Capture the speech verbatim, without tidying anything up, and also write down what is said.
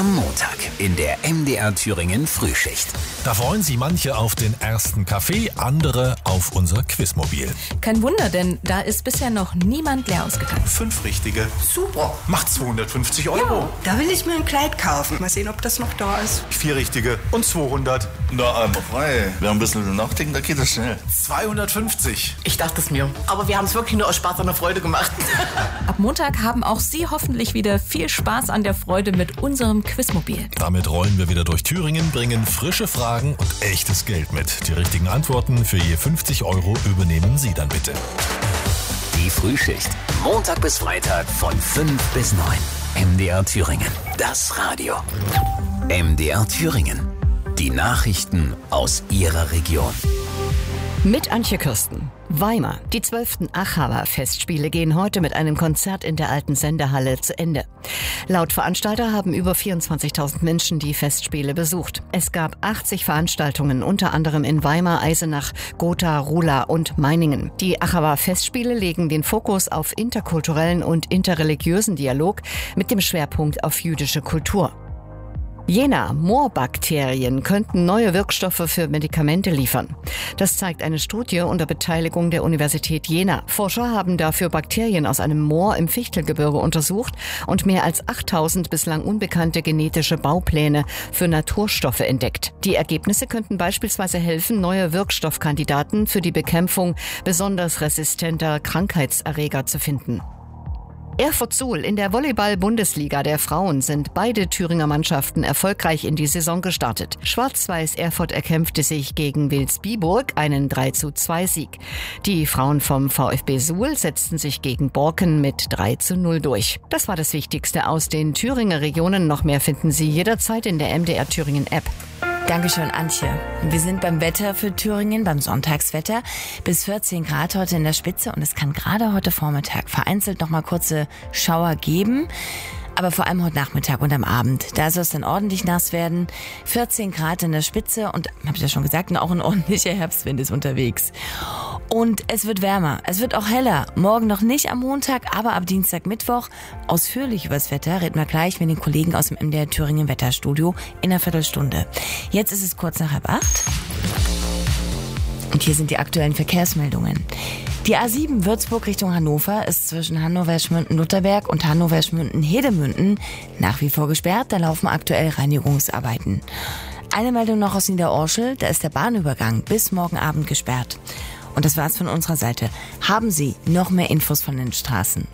Am Montag in der M D R Thüringen Frühschicht. Da freuen sich manche auf den ersten Kaffee, andere auf unser Quizmobil. Kein Wunder, denn da ist bisher noch niemand leer ausgegangen. Fünf richtige. Super. Macht zweihundertfünfzig Euro. Da will ich mir ein Kleid kaufen. Mal sehen, ob das noch da ist. Vier richtige und zweihundert. Na, einmal frei. Wir haben ein bisschen nachdenken, da geht das schnell. zweihundertfünfzig. Ich dachte es mir. Aber wir haben es wirklich nur aus Spaß an der Freude gemacht. Ab Montag haben auch Sie hoffentlich wieder viel Spaß an der Freude mit unserem Quizmobil. Damit rollen wir wieder durch Thüringen, bringen frische Fragen und echtes Geld mit. Die richtigen Antworten für je fünfzig Euro übernehmen Sie dann bitte. Die Frühschicht. Montag bis Freitag von fünf bis neun. M D R Thüringen. Das Radio. M D R Thüringen. Die Nachrichten aus Ihrer Region. Mit Antje Kürsten. Weimar. Die zwölften Achawa Festspiele gehen heute mit einem Konzert in der alten Sendehalle zu Ende. Laut Veranstalter haben über vierundzwanzigtausend Menschen die Festspiele besucht. Es gab achtzig Veranstaltungen, unter anderem in Weimar, Eisenach, Gotha, Ruhla und Meiningen. Die Achawa Festspiele legen den Fokus auf interkulturellen und interreligiösen Dialog mit dem Schwerpunkt auf jüdische Kultur. Jena, Moorbakterien könnten neue Wirkstoffe für Medikamente liefern. Das zeigt eine Studie unter Beteiligung der Universität Jena. Forscher haben dafür Bakterien aus einem Moor im Fichtelgebirge untersucht und mehr als achttausend bislang unbekannte genetische Baupläne für Naturstoffe entdeckt. Die Ergebnisse könnten beispielsweise helfen, neue Wirkstoffkandidaten für die Bekämpfung besonders resistenter Krankheitserreger zu finden. Erfurt-Suhl. In der Volleyball-Bundesliga der Frauen sind beide Thüringer Mannschaften erfolgreich in die Saison gestartet. Schwarz-Weiß Erfurt erkämpfte sich gegen Wilsbiburg einen drei zu zwei Sieg. Die Frauen vom VfB Suhl setzten sich gegen Borken mit drei zu null durch. Das war das Wichtigste aus den Thüringer Regionen. Noch mehr finden Sie jederzeit in der M D R Thüringen App. Dankeschön, Antje. Wir sind beim Wetter für Thüringen, beim Sonntagswetter. Bis vierzehn Grad heute in der Spitze und es kann gerade heute Vormittag vereinzelt noch mal kurze Schauer geben. Aber vor allem heute Nachmittag und am Abend. Da soll es dann ordentlich nass werden. vierzehn Grad in der Spitze und, habe ich ja schon gesagt, auch ein ordentlicher Herbstwind ist unterwegs. Und es wird wärmer. Es wird auch heller. Morgen noch nicht am Montag, aber ab Dienstag, Mittwoch. Ausführlich über das Wetter reden wir gleich mit den Kollegen aus dem M D R Thüringen Wetterstudio in einer Viertelstunde. Jetzt ist es kurz nach halb acht. Und hier sind die aktuellen Verkehrsmeldungen. Die A sieben Würzburg Richtung Hannover ist zwischen Hannover-Schmünden-Lutherberg und Hannover-Schmünden-Hedemünden nach wie vor gesperrt. Da laufen aktuell Reinigungsarbeiten. Eine Meldung noch aus Niederorschel. Da ist der Bahnübergang bis morgen Abend gesperrt. Und das war's von unserer Seite. Haben Sie noch mehr Infos von den Straßen